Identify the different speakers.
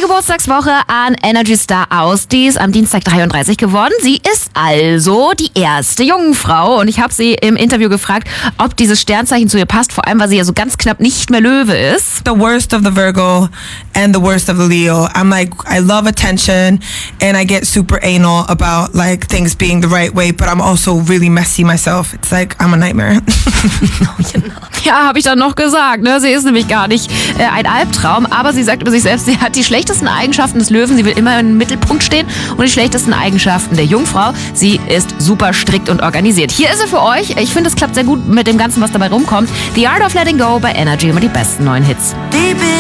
Speaker 1: Geburtstagswoche an Energy Star aus. Die ist am Dienstag 33 geworden. Sie ist also die erste Jungfrau. Und ich habe sie im Interview gefragt, ob dieses Sternzeichen zu ihr passt. Vor allem, weil sie ja so ganz knapp nicht mehr Löwe ist.
Speaker 2: The worst of the Virgo and the worst of the Leo. I'm like, I love attention and I get super anal about like things being the right way, but I'm also really messy myself. It's like, I'm a nightmare.
Speaker 1: Ja, habe ich dann noch gesagt. Ne? Sie ist nämlich gar nicht ein Albtraum. Aber sie sagt über sich selbst, sie hat die schlechtesten Eigenschaften des Löwen. Sie will immer im Mittelpunkt stehen. Und die schlechtesten Eigenschaften der Jungfrau. Sie ist super strikt und organisiert. Hier ist sie für euch. Ich finde, es klappt sehr gut mit dem Ganzen, was dabei rumkommt. The Art of Letting Go bei Energy. Immer die besten neuen Hits.